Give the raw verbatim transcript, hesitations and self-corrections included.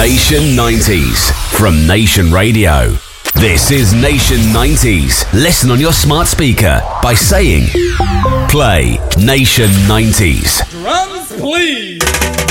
Nation nineties from Nation Radio. This is Nation nineties. Listen on your smart speaker by saying, play Nation nineties. Drums, please.